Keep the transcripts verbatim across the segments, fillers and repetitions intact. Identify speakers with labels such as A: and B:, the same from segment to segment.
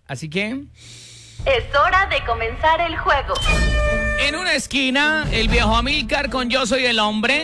A: Así que...
B: Es hora de comenzar el juego.
A: En una esquina, el viejo Amílcar con Yo Soy el Hombre.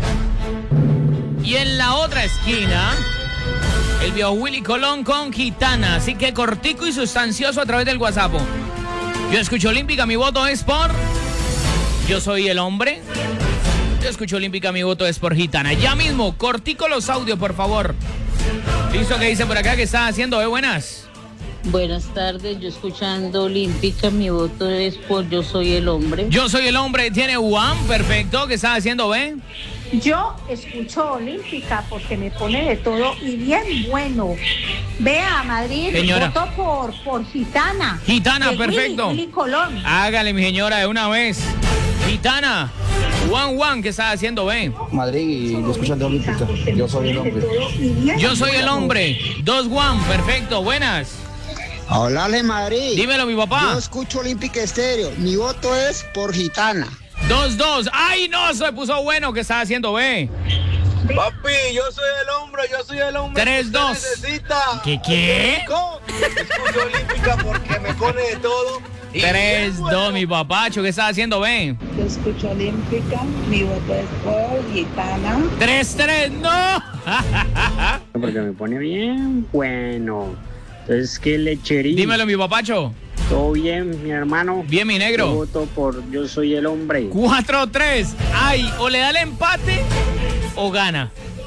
A: Y en la otra esquina, el viejo Willy Colón con Gitana. Así que cortico y sustancioso a través del WhatsApp. Yo escucho Olímpica, mi voto es por... Yo Soy el Hombre. Yo escucho Olímpica, mi voto es por Gitana. Ya mismo, cortico los audios, por favor. ¿Listo? ¿Qué dice por acá? ¿Qué está haciendo? ¿Eh? Buenas.
C: Buenas tardes, yo escuchando Olímpica, mi voto es por Yo Soy el Hombre.
A: Yo Soy el Hombre, tiene Juan, perfecto. ¿Qué está haciendo, ve?
D: Yo escucho Olímpica porque me pone de todo y bien bueno. Vea, Madrid,
A: señora,
D: voto por, por Gitana.
A: Gitana,
D: de
A: perfecto.
D: Willy, Willy Colón.
A: Hágale, mi señora, de una vez. Gitana, Juan Juan, ¿qué está haciendo, ve?
E: Madrid, y yo escuchando Olímpica. Yo Soy el Hombre.
A: Yo Soy el Hombre. Dos Juan, perfecto, buenas.
F: Hola, Madrid.
A: Dímelo, mi papá.
F: Yo escucho Olímpica Estéreo. Mi voto es por Gitana.
A: Dos, dos. ¡Ay, no! Se puso bueno. ¿Qué está haciendo, ve?
G: Papi, yo soy el hombre, yo soy el hombre.
A: Tres, dos.
G: Necesita.
A: ¿Qué, qué?
G: Escucho Olímpica porque me pone de todo.
A: Tres, bueno. dos, mi papacho. ¿Qué está haciendo, ve?
H: Yo escucho Olímpica. Mi voto es por Gitana.
A: Tres, tres, no.
I: Porque me pone bien bueno. Entonces, ¿qué lechería?
A: Dímelo, mi papacho.
I: Todo bien, mi hermano.
A: Bien, mi negro.
I: Yo voto por Yo Soy el Hombre.
A: Cuatro, tres. Ay, o le da el empate o gana.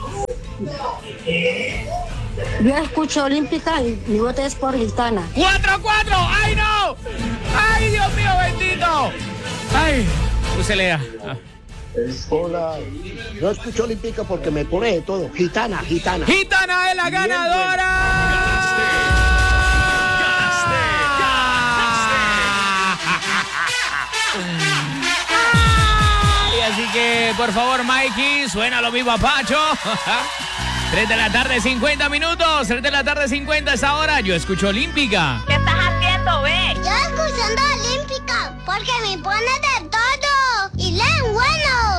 J: Yo escucho Olímpica y mi voto es por Gitana.
A: Cuatro, cuatro. ¡Ay, no! ¡Ay, Dios mío, bendito! ¡Ay! Úsele a... Ah.
F: Hola, yo escucho Olímpica porque me pone de todo. Gitana, Gitana.
A: ¡Gitana es la
F: Bien,
A: ganadora! Y así que, por favor, Mikey, suénalo, mi papacho. tres de la tarde, cincuenta minutos. tres de la tarde, cincuenta es ahora. Yo escucho Olímpica.
B: ¿Qué estás haciendo, ve?
J: Yo escuchando Olímpica porque me pone de todo y leen bueno.